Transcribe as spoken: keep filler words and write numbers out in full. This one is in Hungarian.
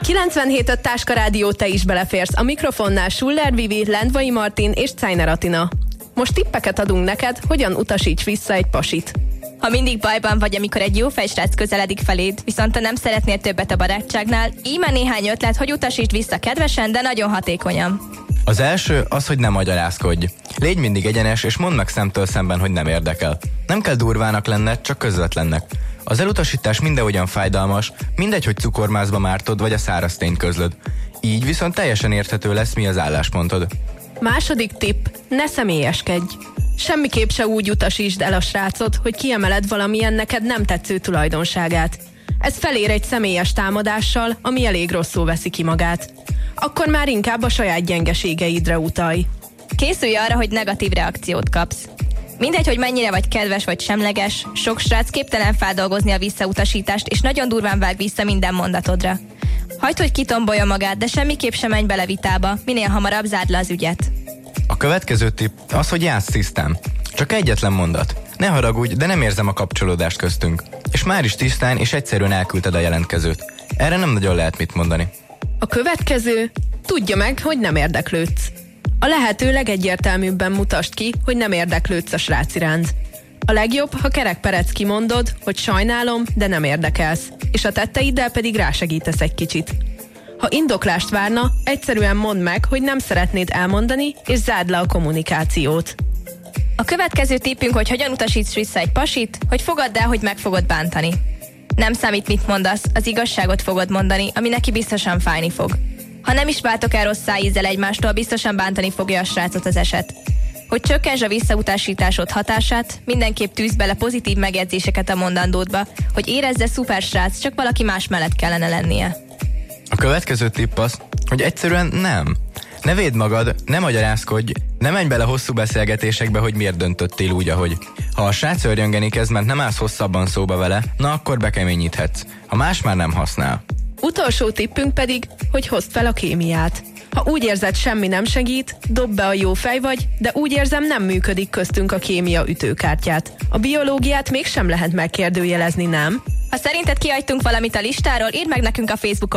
kilencvenhét öt Táska Rádió, te is beleférsz. A mikrofonnál Schuller Vivi, Lendvai Martin és Czajner Atina. Most tippeket adunk neked, hogyan utasíts vissza egy pasit. Ha mindig bajban vagy, amikor egy jó fejsrác közeledik feléd, viszont te nem szeretnél többet a barátságnál, íme néhány ötlet, hogy utasíts vissza kedvesen, de nagyon hatékonyan. Az első az, hogy ne magyarázkodj. Légy mindig egyenes, és mondd meg szemtől szemben, hogy nem érdekel. Nem kell durvának lenned, csak közvetlennek. Az elutasítás mindenhogyan fájdalmas, mindegy, hogy cukormászba mártod, vagy a száraz tényt közlöd. Így viszont teljesen érthető lesz, mi az álláspontod. Második tipp, ne személyeskedj. Semmiképp se úgy utasítsd el a srácot, hogy kiemeled valamilyen neked nem tetsző tulajdonságát. Ez felér egy személyes támadással, ami elég rosszul veszi ki magát. Akkor már inkább a saját gyengeségeidre utalj. Készülj arra, hogy negatív reakciót kapsz. Mindegy, hogy mennyire vagy kedves vagy semleges, sok srác képtelen feldolgozni a visszautasítást, és nagyon durván vág vissza minden mondatodra. Hagyd, hogy kitombolja magát, de semmiképp sem menj bele vitába, minél hamarabb zárd le az ügyet. A következő tipp az, hogy játsz tisztán. Csak egyetlen mondat. Ne haragudj, de nem érzem a kapcsolódást köztünk. És már is tisztán és egyszerűen elküldted a jelentkezőt. Erre nem nagyon lehet mit mondani. A következő, tudja meg, hogy nem érdeklődsz. A lehető legegyértelműbben mutasd ki, hogy nem érdeklődsz a srác iránt. A legjobb, ha kerekperec kimondod, hogy sajnálom, de nem érdekelsz, és a tetteiddel pedig rásegítesz egy kicsit. Ha indoklást várna, egyszerűen mondd meg, hogy nem szeretnéd elmondani, és zárd le a kommunikációt. A következő tippünk, hogy hogyan utasíts vissza egy pasit, hogy fogadd el, hogy meg fogod bántani. Nem számít, mit mondasz, az igazságot fogod mondani, ami neki biztosan fájni fog. Ha nem is váltok el rossz szájízzel egymástól, biztosan bántani fogja a srácot az eset. Hogy csökkentsd a visszautasításod hatását, mindenképp tűzd bele pozitív megjegyzéseket a mondandódba, hogy érezze szuper srác, csak valaki más mellett kellene lennie. A következő tipp az, hogy egyszerűen nem. Ne védd magad, ne magyarázkodj, ne menj bele hosszú beszélgetésekbe, hogy miért döntöttél úgy, ahogy. Ha a srác örjöngeni kezd, mert nem állsz hosszabban szóba vele, na akkor bekeményíthetsz. Ha más már nem használ. Utolsó tippünk pedig, hogy hozd fel a kémiát. Ha úgy érzed, semmi nem segít, dob be a jó fej vagy, de úgy érzem, nem működik köztünk a kémia ütőkártyát. A biológiát mégsem lehet megkérdőjelezni, nem? Ha szerinted kihagytunk valamit a listáról, írd meg nekünk a Facebookon.